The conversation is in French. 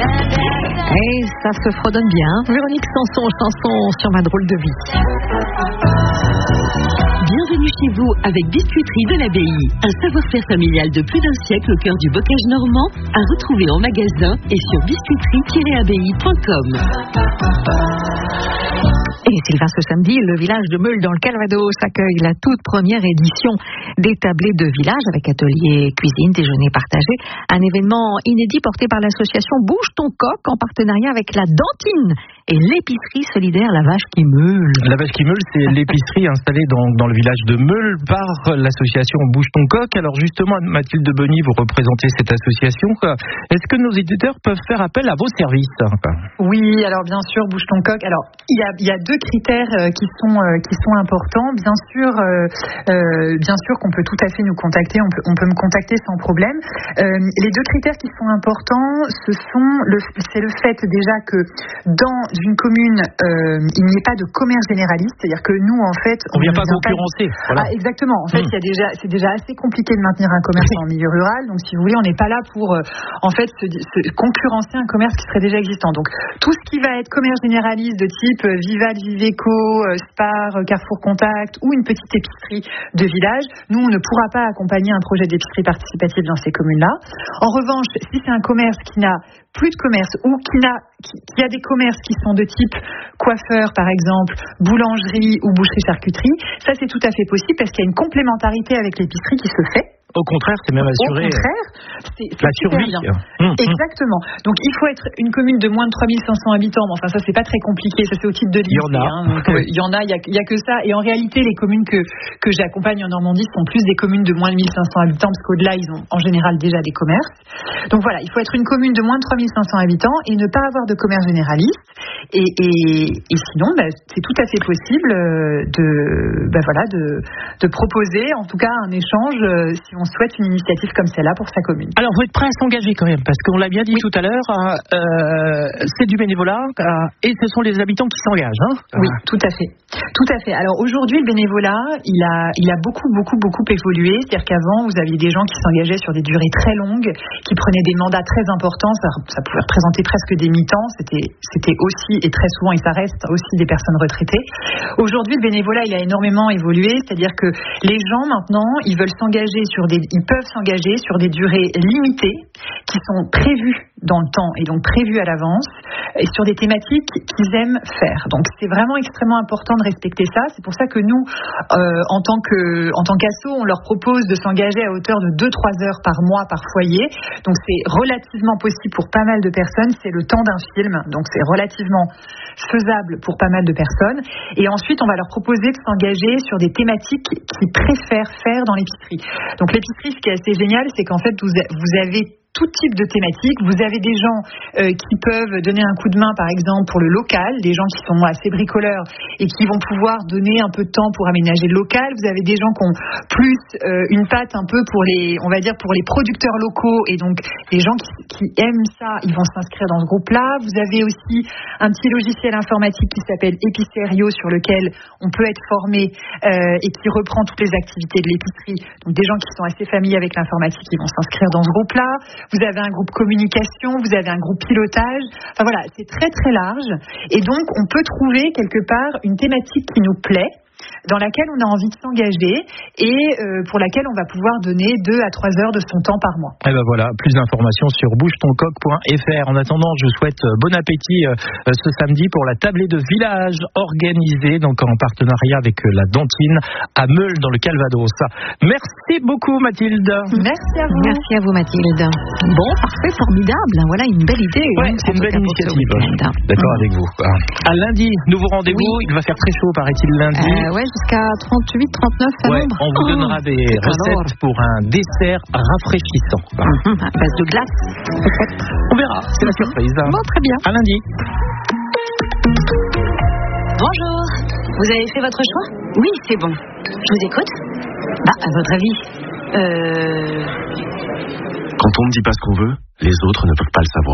Et ça se fredonne bien. Véronique Sanson, chanson sur ma drôle de vie. Bienvenue chez vous avec Biscuiterie de l'Abbaye. Un savoir-faire familial de plus d'un siècle au cœur du bocage normand, à retrouver en magasin et sur biscuiterie-abbaye.com. Et Sylvain, ce samedi, le village de Meules dans le Calvados accueille la toute première édition des tablés de village avec atelier cuisine, déjeuner partagé. Un événement inédit porté par l'association Bouge ton coq en partenariat avec la Dentine et l'épicerie solidaire La Vache qui Meule. La Vache qui Meule, c'est l'épicerie installée dans le village de Meules par l'association Bouge ton coq. Alors justement, Mathilde Bonny, vous représentez cette association. Est-ce que nos éditeurs peuvent faire appel à vos services? Oui, alors bien sûr, Bouge ton coq. Alors il y a deux critères qui sont importants. Bien sûr qu'on peut tout à fait nous contacter. On peut me contacter sans problème. Les deux critères qui sont importants, c'est le fait déjà que dans une commune, il n'y ait pas de commerce généraliste, c'est-à-dire que nous, en fait, on ne vient pas concurrencer. Voilà. Exactement. En fait, c'est déjà assez compliqué de maintenir un commerce en milieu rural. Donc, si vous voulez, on n'est pas là pour, se concurrencer un commerce qui serait déjà existant. Donc, tout ce qui va être commerce généraliste de type Vival, Viveco, Spar, Carrefour Contact ou une petite épicerie de village, nous, on ne pourra pas accompagner un projet d'épicerie participative dans ces communes-là. En revanche, si c'est un commerce qui n'a plus de commerce ou qui a des commerces qui sont de type coiffeur par exemple, boulangerie ou boucherie-charcuterie, ça c'est tout à fait possible parce qu'il y a une complémentarité avec l'épicerie qui se fait. Au contraire, c'est même assuré. Au contraire, c'est la survie. Exactement. Donc il faut être une commune de moins de 3500 habitants. Mais enfin ça c'est pas très compliqué, ça c'est au titre de l'INSEE. Il y en a. Il y en a, il y a que ça. Et en réalité, les communes que j'accompagne en Normandie sont plus des communes de moins de 1500 habitants parce qu'au-delà ils ont en général déjà des commerces. Donc voilà, il faut être une commune de moins de 3500 habitants et ne pas avoir de commerce généraliste. Et sinon, c'est tout à fait possible de proposer en tout cas un échange si on souhaite une initiative comme celle-là pour sa commune. Alors vous êtes prêt à s'engager quand même, parce qu'on l'a bien dit tout à l'heure, c'est du bénévolat et ce sont les habitants qui s'engagent. Oui, tout à fait. Tout à fait. Alors aujourd'hui, le bénévolat, il a beaucoup évolué. C'est-à-dire qu'avant, vous aviez des gens qui s'engageaient sur des durées très longues, qui prenaient des mandats très importants. Ça pouvait représenter presque des mi-temps. C'était aussi, et très souvent, et ça reste aussi des personnes retraitées. Aujourd'hui, le bénévolat, il a énormément évolué. C'est-à-dire que les gens, maintenant, ils peuvent s'engager sur des durées limitées qui sont prévues dans le temps et donc prévues à l'avance et sur des thématiques qu'ils aiment faire. Donc c'est vraiment extrêmement important de respecter ça. C'est pour ça que nous, en tant qu'asso, on leur propose de s'engager à hauteur de 2-3 heures par mois par foyer. Donc c'est relativement possible pour pas mal de personnes. C'est le temps d'un film, donc c'est relativement faisable pour pas mal de personnes. Et ensuite, on va leur proposer de s'engager sur des thématiques qu'ils préfèrent faire dans l'épicerie. Donc l'épicerie, ce qui est assez génial, c'est qu'en fait, vous avez tout type de thématiques. Vous avez des gens qui peuvent donner un coup de main, par exemple, pour le local, des gens qui sont assez bricoleurs et qui vont pouvoir donner un peu de temps pour aménager le local. Vous avez des gens qui ont plus une patte un peu pour les producteurs locaux et donc les gens qui aiment ça, ils vont s'inscrire dans ce groupe-là. Vous avez aussi un petit logiciel informatique qui s'appelle Epicerio sur lequel on peut être formé et qui reprend toutes les activités de l'épicerie. Donc des gens qui sont assez familiers avec l'informatique, ils vont s'inscrire dans ce groupe-là. Vous avez un groupe communication, vous avez un groupe pilotage. Enfin voilà, c'est très très large. Et donc, on peut trouver quelque part une thématique qui nous plaît, dans laquelle on a envie de s'engager et pour laquelle on va pouvoir donner 2 à 3 heures de son temps par mois. Et ben voilà, plus d'informations sur bougetoncoq.fr. En attendant, je souhaite bon appétit ce samedi pour la tablée de village organisée donc en partenariat avec la Dentine à Meules dans le Calvados. Merci beaucoup Mathilde. Merci à vous. Merci à vous Mathilde. Bon, parfait, formidable. Voilà une belle idée. Ouais, c'est une belle initiative. D'accord avec vous. À lundi, nouveau rendez-vous. Oui. Il va faire très chaud, paraît-il, lundi. Ouais, jusqu'à 38, 39 à l'ombre. On vous donnera des recettes pour un dessert rafraîchissant. À base de glace, peut-être. On verra, c'est la surprise. Bon, très bien. À lundi. Bonjour, vous avez fait votre choix? Oui, c'est bon. Je vous écoute. À votre avis Quand on ne dit pas ce qu'on veut, les autres ne peuvent pas le savoir.